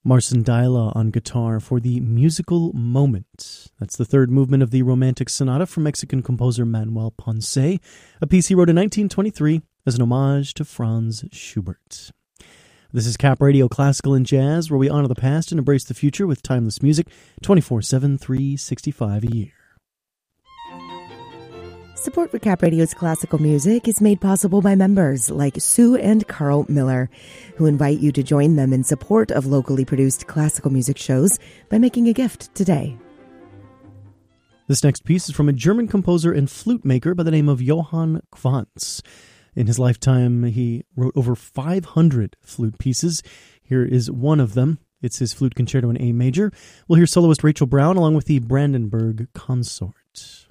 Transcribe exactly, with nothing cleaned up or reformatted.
Marcin Dyla on guitar for the musical moment. That's the third movement of the Romantic Sonata from Mexican composer Manuel Ponce, a piece he wrote in nineteen twenty-three as an homage to Franz Schubert. This is Cap Radio Classical and Jazz, where we honor the past and embrace the future with timeless music twenty-four seven, three sixty-five a year. Support for Cap Radio's classical music is made possible by members like Sue and Carl Miller, who invite you to join them in support of locally produced classical music shows by making a gift today. This next piece is from a German composer and flute maker by the name of Johann Quantz. In his lifetime, he wrote over five hundred flute pieces. Here is one of them. It's his flute concerto in A major. We'll hear soloist Rachel Brown along with the Brandenburg Consort.